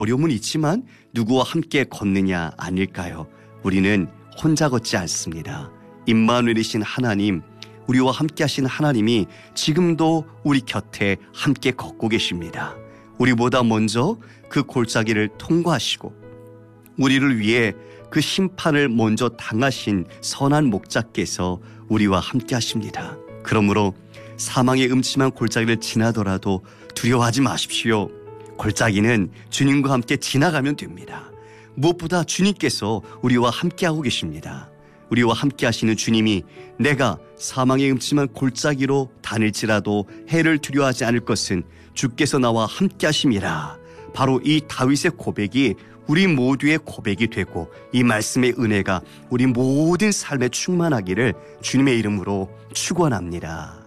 어려움은 있지만 누구와 함께 걷느냐 아닐까요? 우리는 혼자 걷지 않습니다. 임마누엘이신 하나님, 우리와 함께 하신 하나님이 지금도 우리 곁에 함께 걷고 계십니다. 우리보다 먼저 그 골짜기를 통과하시고 우리를 위해 그 심판을 먼저 당하신 선한 목자께서 우리와 함께 하십니다. 그러므로 사망의 음침한 골짜기를 지나더라도 두려워하지 마십시오. 골짜기는 주님과 함께 지나가면 됩니다. 무엇보다 주님께서 우리와 함께하고 계십니다. 우리와 함께 하시는 주님이 내가 사망의 음침한 골짜기로 다닐지라도 해를 두려워하지 않을 것은 주께서 나와 함께 하심이라. 바로 이 다윗의 고백이 우리 모두의 고백이 되고 이 말씀의 은혜가 우리 모든 삶에 충만하기를 주님의 이름으로 축원합니다.